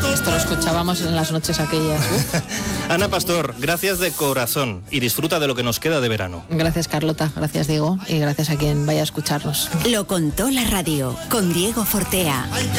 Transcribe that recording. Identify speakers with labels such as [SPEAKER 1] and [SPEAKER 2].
[SPEAKER 1] Esto lo escuchábamos en las noches aquellas.
[SPEAKER 2] Ana Pastor, gracias de corazón y disfruta de lo que nos queda de verano.
[SPEAKER 1] Gracias, Carlota, gracias, Diego, y gracias a quien vaya a escucharnos.
[SPEAKER 3] Lo contó la radio con Diego Fortea.